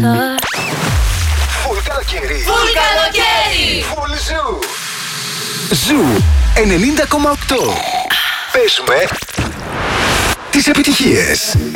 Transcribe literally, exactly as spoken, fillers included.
Φουλ καλοκαίρι. Φουλ καλοκαίρι. Φουλ ζου. Ζου ενενήντα κόμμα οκτώ. Παίζουμε τις επιτυχίες.